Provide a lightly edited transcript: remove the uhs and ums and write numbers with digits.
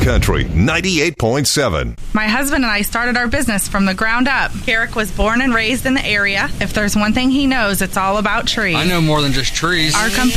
Country 98.7. My husband and I started our business from the ground up. Carrick was born and raised in the area. If there's one thing he knows, it's all about trees. I know more than just trees. Our company